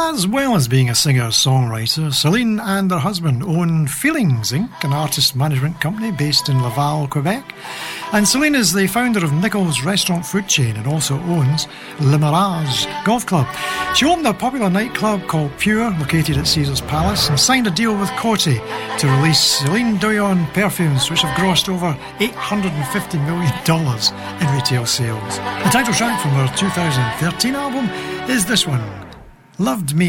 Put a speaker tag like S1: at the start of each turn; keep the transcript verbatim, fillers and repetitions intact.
S1: As well as being a singer-songwriter, Celine and her husband own Feelings Incorporated, an artist management company based in Laval, Quebec. And Celine is the founder of Nichols restaurant food chain and also owns Le Mirage Golf Club. She opened a popular nightclub called Pure, located at Caesars Palace, and signed a deal with Coty to release Celine Dion perfumes, which have grossed over eight hundred fifty million dollars in retail sales. The title track from her two thousand thirteen album is this one, Loved Me